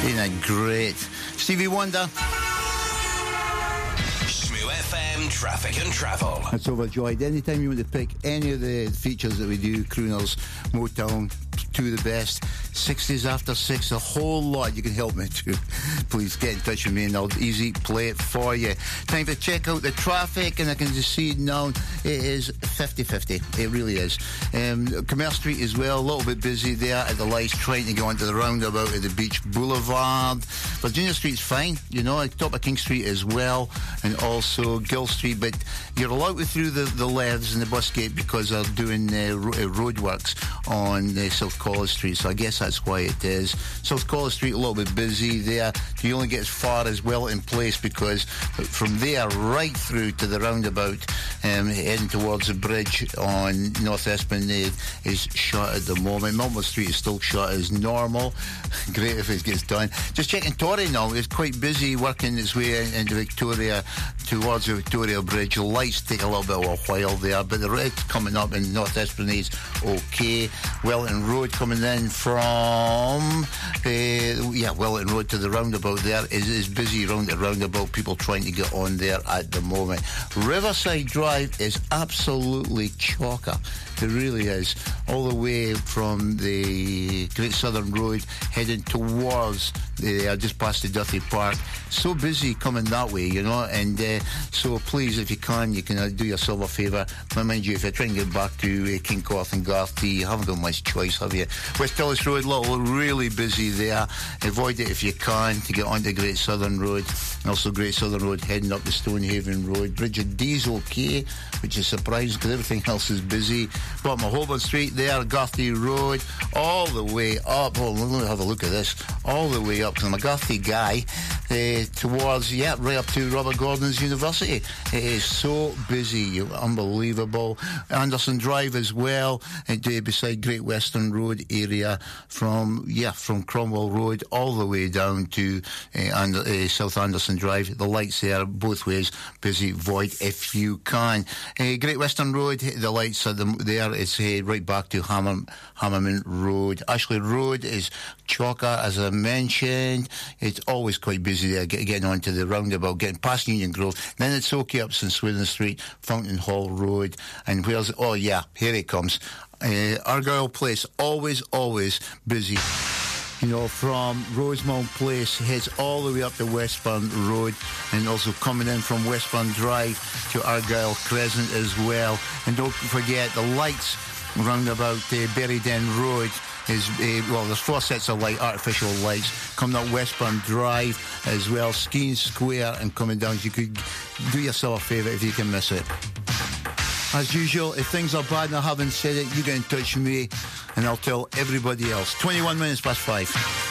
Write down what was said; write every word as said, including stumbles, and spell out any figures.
Isn't that great? Stevie Wonder. Shmoo F M Traffic and Travel. That's overjoyed. Anytime you want to pick any of the features that we do, crooners, Motown, to the best, sixties after six, a whole lot you can help me to, please get in touch with me and I'll easy play it for you. Time to check out the traffic, and I can just see it now. It is fifty-fifty. It really is. Um, Commerce Street as well, a little bit busy there at the lights, trying to go onto the roundabout at the Beach Boulevard. Virginia Street's fine, you know, at top of King Street as well, and also Gill Street, but you're allowed to through the, the levs and the bus gate because they're doing uh, ro- roadworks on uh, South College Street, so I guess that's why it is. South College Street a little bit busy there. You only get as far as Wellington Place, because from there right through to the roundabout, um, heading towards the bridge on North Esplanade is shut at the moment. Melbourne Street is still shut as normal. Great if it gets done. Just checking Torrey now. It's quite busy working its way into Victoria towards the Victoria Bridge. The lights take a little bit of a while there, but the red coming up in North Esplanade's okay. Wellington Road coming in from uh, yeah Wellington Road to the roundabout there is, is busy round the roundabout. People trying to get on there at the moment. Riverside Drive is absolutely chocker. It really is. All the way from the Great Southern Road heading towards the uh, just past the Duthie Park. So busy coming that way, you know, and uh, so please, if you can, you can uh, do yourself a favour. Mind you, if you're trying to get back to uh, Kingcorth and Garthy, you haven't got much choice, have you? West Ellis Road, little really busy there. Avoid it if you can to get onto Great Southern Road, and also Great Southern Road heading up the Stonehaven Road. Bridge of Dee's okay, which is surprising because everything else is busy. Bottom of Holborn Street there, Garthy Road, all the way up. Oh, let me have a look at this. All the way up, because I'm a Garthy guy, uh, towards, yeah, right up to Robert Gordon's University. It is so busy, unbelievable. Anderson Drive as well, and uh, beside Great Western Road area, from, yeah, from Cromwell Road all the way down to uh, and, uh, South Anderson Drive. The lights there, both ways, busy. Void if you can. Uh, Great Western Road, the lights are the, there. It's uh, right back to Hammer, Hammerman Road. Ashley Road is chocker, as I mentioned. It's always quite busy there, get, getting onto the roundabout, getting past Union Grove. Then it's okay up St Swithin Street, Fountain Hall Road, and where's it? Oh yeah, here it comes. Uh, Argyle Place, always, always busy. You know, from Rosemount Place, heads all the way up to Westbourne Road, and also coming in from Westbourne Drive to Argyle Crescent as well. And don't forget the lights round about uh, Berryden Road is, uh, well, there's four sets of light, artificial lights, coming up Westbourne Drive as well, Skene Square, and coming down. You could do yourself a favour if you can miss it. As usual, if things are bad and I haven't said it, you get in touch with me and I'll tell everybody else. twenty-one minutes past five.